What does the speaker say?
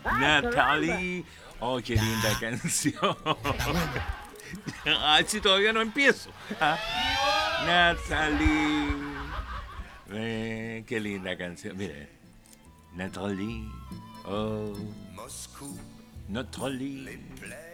Natalie. Oh, qué linda canción. Ay, si todavía no empiezo. Ah, Natalie. Qué linda canción. Mire. Natalie. Oh. Natalie.